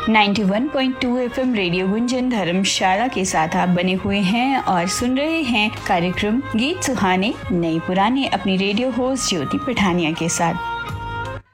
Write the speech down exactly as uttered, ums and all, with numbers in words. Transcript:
Ninety one point two FM radio Gunjan धर्मशाला के साथ आप बने हुए हैं और सुन रहे हैं कार्यक्रम गीत सुहाने नए पुराने अपनी रेडियो होस्ट ज्योति पठानिया के साथ।